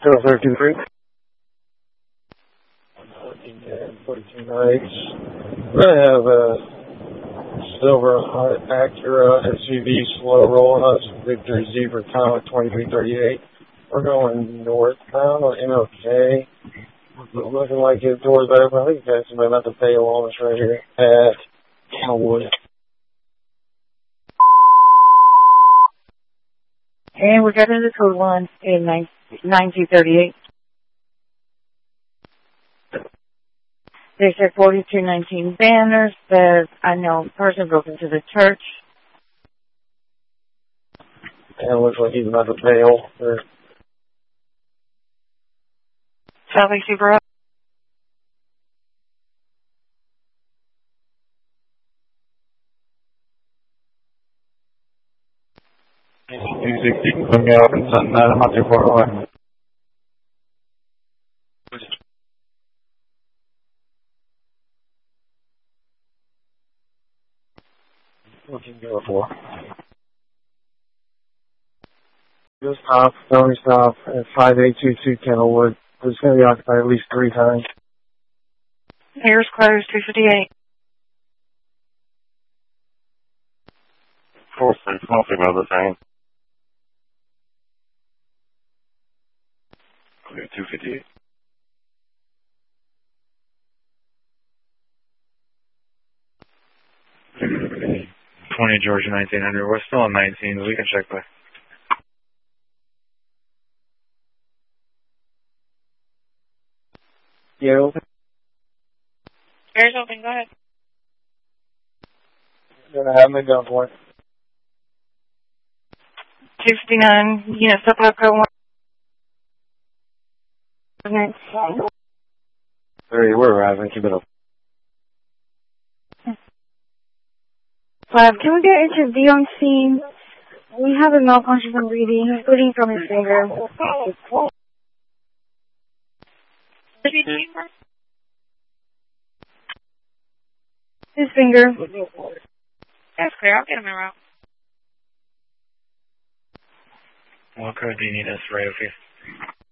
033. 42 nights. I have a silver Acura SUV slow rolling up Victor Zebra Comet 2338. We're going northbound on MLK. Looking like his door's open. I think you guys might have to pay along this right here at Kenilwood. And we got into code 1 in 9238. They said 4219 banners says unknown person broke into the church. And it looks like he's about to bail. Southie Super. Music, you can put me out and something that I'm not too far away. What can you go for? Just stop, don't stop at 5822 Kenilwood. It's going to be occupied at least 3 times. Here's closed 258. 4-6, nothing of the same. 258. Georgia 1900. We're still on 19. We can check back. Yeah, open. Here's open. Go ahead. Gonna have me done for it. 259. Unit supply code 1. We're arriving. Keep it up. 5. Can we get HFD on scene? We have a malfunction from breathing. He's bleeding from his finger. His finger. That's clear. I'll get him in route. What code do you need us right over here?